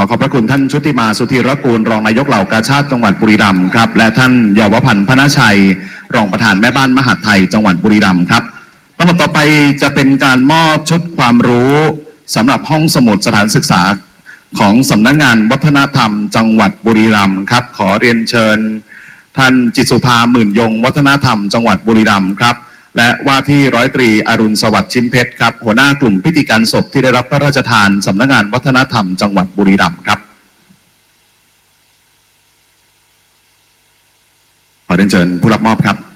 ขอบพระคุณท่านชุติมาสุธีรกูลรองนายกเหล่ากาชาดจังหวัดบุรีรัมย์ครับและท่านเยาวพันธ์พนาชัยรองประธานแม่บ้านมหาดไทยจังหวัดบุรีรัมย์ครับลำดับต่อไปจะเป็นการมอบชุดความรู้สำหรับห้องสมุดสถานศึกษาของสำนักงานวัฒนธรรมจังหวัดบุรีรัมย์ครับขอเรียนเชิญท่านจิตสุภาหมื่นยงวัฒนธรรมจังหวัดบุรีรัมย์ครับและว่าที่ร้อยตรีอรุณสวัสดิ์ชิมเพชรครับหัวหน้ากลุ่มพิธีการศพที่ได้รับพระราชทานสำนักงานวัฒนธรรมจังหวัดบุรีรัมย์ครับขอเรียนเชิญผู้รับมอบครับ